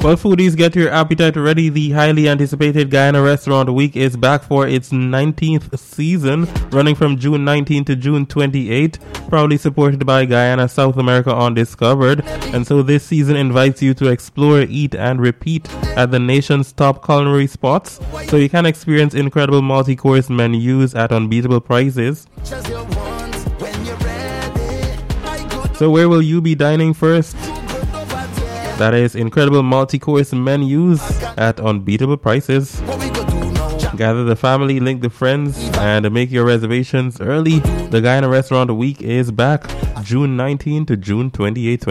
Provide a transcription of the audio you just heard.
Well, foodies, get your appetite ready. The highly anticipated Guyana Restaurant Week is back for its 19th season, running from June 19 to June 28, proudly supported by Guyana South America Undiscovered. And so this season invites you to explore, eat, and repeat at the nation's top culinary spots, so you can experience incredible multi-course menus at unbeatable prices. So where will you be dining first? That is incredible multi-course menus at unbeatable prices. Gather the family, link the friends, and make your reservations early. The Guyana Restaurant Week is back June 19 to June 28.